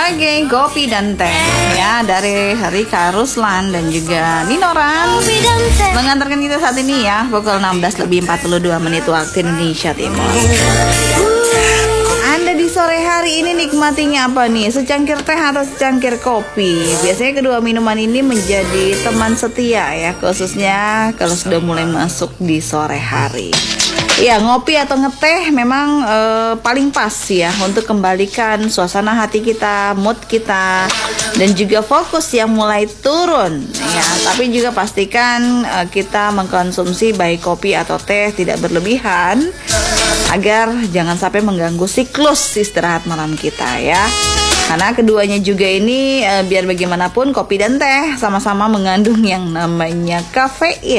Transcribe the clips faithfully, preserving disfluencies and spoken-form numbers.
lagi kopi dan teh ya dari Rika Ruslan dan juga Ninoran mengantarkan kita saat ini ya pukul enam belas lebih empat puluh dua menit waktu Indonesia Timur. Anda di sore hari ini nikmatinya apa nih? Secangkir teh atau secangkir kopi? Biasanya kedua minuman ini menjadi teman setia ya, khususnya kalau sudah mulai masuk di sore hari. Ya, ngopi atau ngeteh memang e, paling pas ya untuk kembalikan suasana hati kita, mood kita, dan juga fokus yang mulai turun ya. Tapi juga pastikan e, kita mengkonsumsi baik kopi atau teh tidak berlebihan agar jangan sampai mengganggu siklus istirahat malam kita ya. Karena keduanya juga ini e, biar bagaimanapun kopi dan teh sama-sama mengandung yang namanya kafein.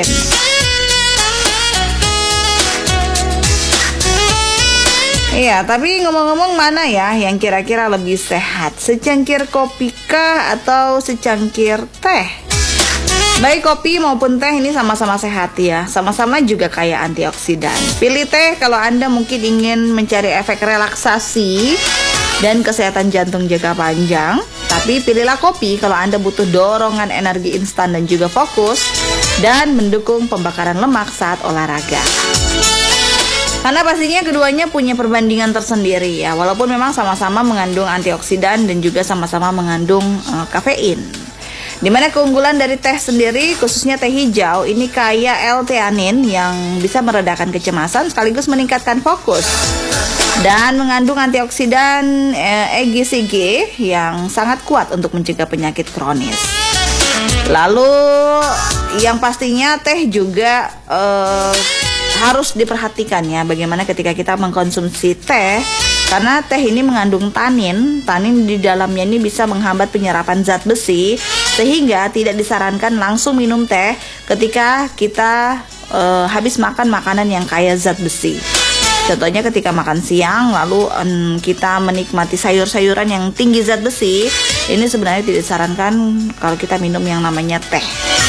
Iya, tapi ngomong-ngomong mana ya yang kira-kira lebih sehat? Secangkir kopi kah atau secangkir teh? Baik kopi maupun teh ini sama-sama sehat ya. Sama-sama juga kaya antioksidan. Pilih teh kalau Anda mungkin ingin mencari efek relaksasi dan kesehatan jantung jangka panjang. Tapi pilihlah kopi kalau Anda butuh dorongan energi instan dan juga fokus dan mendukung pembakaran lemak saat olahraga. Karena pastinya keduanya punya perbandingan tersendiri ya, walaupun memang sama-sama mengandung antioksidan dan juga sama-sama mengandung uh, kafein. Dimana keunggulan dari teh sendiri, khususnya teh hijau, ini kaya L-theanin yang bisa meredakan kecemasan sekaligus meningkatkan fokus. Dan mengandung antioksidan eh, E G C G yang sangat kuat untuk mencegah penyakit kronis. Lalu yang pastinya teh juga eh, harus diperhatikan ya bagaimana ketika kita mengkonsumsi teh, karena teh ini mengandung tanin. Tanin di dalamnya ini bisa menghambat penyerapan zat besi, sehingga tidak disarankan langsung minum teh ketika kita e, habis makan makanan yang kaya zat besi. Contohnya ketika makan siang lalu em, kita menikmati sayur-sayuran yang tinggi zat besi, ini sebenarnya tidak disarankan kalau kita minum yang namanya teh.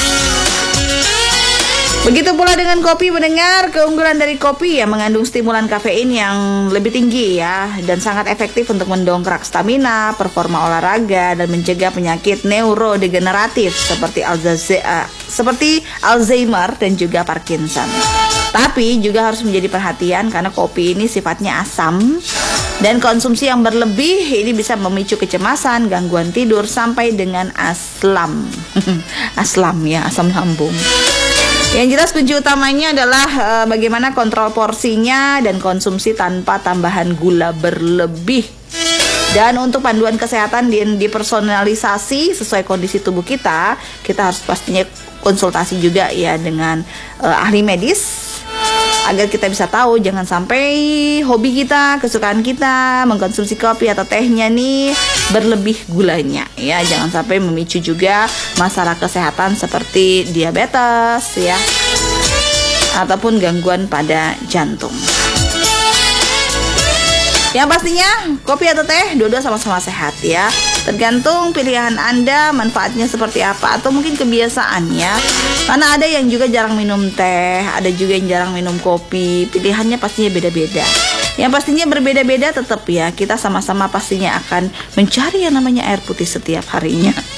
Begitu pula dengan kopi mendengar, keunggulan dari kopi yang mengandung stimulan kafein yang lebih tinggi ya, dan sangat efektif untuk mendongkrak stamina, performa olahraga, dan mencegah penyakit neurodegeneratif seperti Alzheimer, seperti Alzheimer dan juga Parkinson. Tapi juga harus menjadi perhatian karena kopi ini sifatnya asam dan konsumsi yang berlebih ini bisa memicu kecemasan, gangguan tidur sampai dengan aslam. Aslam ya, asam lambung. Yang jelas kunci utamanya adalah e, bagaimana kontrol porsinya dan konsumsi tanpa tambahan gula berlebih. Dan untuk panduan kesehatan di, dipersonalisasi sesuai kondisi tubuh kita, kita harus pastinya konsultasi juga ya dengan e, ahli medis agar kita bisa tahu jangan sampai hobi kita, kesukaan kita mengkonsumsi kopi atau tehnya nih berlebih gulanya ya, jangan sampai memicu juga masalah kesehatan seperti diabetes ya ataupun gangguan pada jantung. Yang pastinya kopi atau teh dua-dua sama-sama sehat ya. Tergantung pilihan Anda, manfaatnya seperti apa atau mungkin kebiasaannya. Karena ada yang juga jarang minum teh, ada juga yang jarang minum kopi. Pilihannya pastinya beda-beda. Yang pastinya berbeda-beda tetap ya. Kita sama-sama pastinya akan mencari yang namanya air putih setiap harinya.